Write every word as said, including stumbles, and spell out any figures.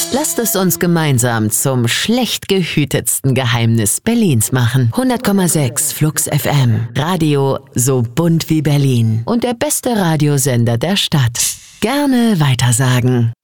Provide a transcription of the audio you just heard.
Lasst es uns gemeinsam zum schlecht gehütetsten Geheimnis Berlins machen. hundert Komma sechs Flux F M. Radio so bunt wie Berlin. Und der beste Radiosender der Stadt. Gerne weitersagen.